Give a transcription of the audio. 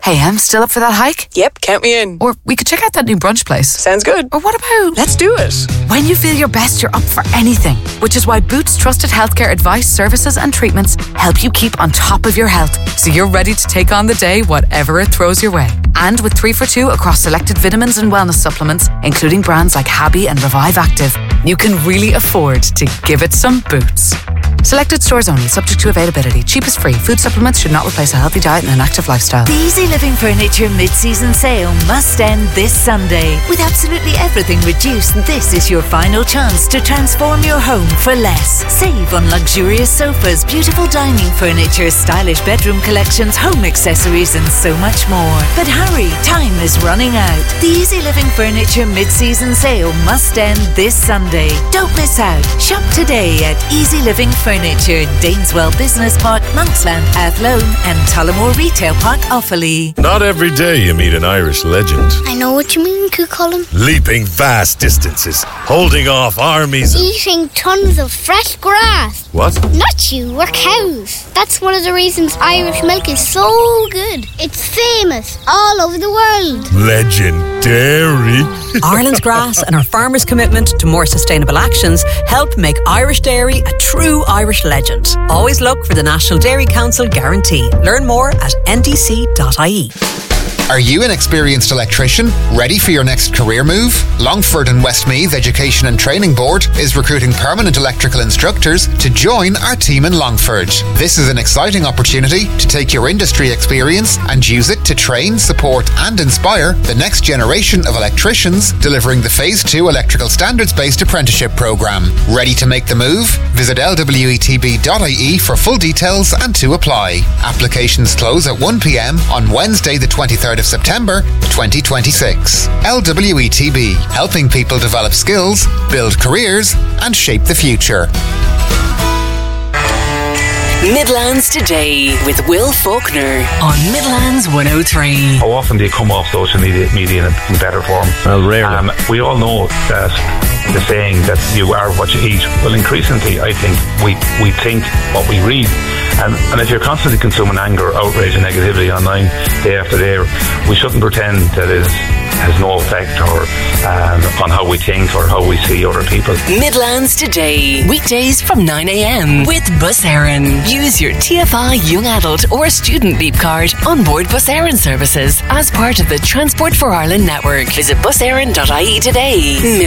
Hey, still up for that hike? Yep, count me in. Or we could check out that new brunch place. Sounds good. Or what about... Let's do it. When you feel your best, you're up for anything. Which is why Boots trusted healthcare advice, services and treatments help you keep on top of your health. So you're ready to take on the day, whatever it throws your way. And with 3 for 2 across selected vitamins and wellness supplements, including brands like Habby and Revive Active, you can really afford to give it some Boots. Selected stores only, subject to availability. Cheap is free. Food supplements should not replace a healthy diet and an active lifestyle. The Easy Living Furniture mid-season sale must end this Sunday. With absolutely everything reduced, this is your final chance to transform your home for less. Save on luxurious sofas, beautiful dining furniture, stylish bedroom collections, home accessories and so much more. But hurry, time is running out. The Easy Living Furniture mid-season sale must end this Sunday. Don't miss out. Shop today at Easy Living Furniture, Dainswell Business Park, Monksland, Athlone and Tullamore Retail Park, Offaly. Not every day you meet an Irish legend. I know what you mean, Cucullin. Leaping vast distances, holding off armies. Eating tons of fresh grass. What? Not you, we're cows. That's one of the reasons Irish milk is so good. It's famous all over the world. Legendary. Ireland's grass and our farmers' commitment to more sustainable actions help make Irish dairy a true Irish legend. Always look for the National Dairy Council guarantee. Learn more at ndc.ie. Are you an experienced electrician ready for your next career move? Longford and Westmeath Education and Training Board is recruiting permanent electrical instructors to join our team in Longford. This is an exciting opportunity to take your industry experience and use it to train, support and inspire the next generation of electricians delivering the Phase 2 Electrical Standards-based apprenticeship programme. Ready to make the move? Visit lwetb.ie for full details and to apply. Applications close at 1 p.m. on Wednesday the 23rd of September 2026. LWETB, helping people develop skills, build careers and shape the future. Midlands Today with Will Faulkner on Midlands 103. How often do you come off social media in better form? Well, rarely. We all know that the saying that you are what you eat. Well, increasingly, I think we think what we read. And if you're constantly consuming anger, outrage and negativity online day after day, we shouldn't pretend that it has no effect or on how we think or how we see other people. Midlands Today, weekdays from 9 a.m. with Bus Éireann. Use your TFI Young Adult or Student Leap card on board Bus Éireann services as part of the Transport for Ireland network. Visit buséireann.ie today.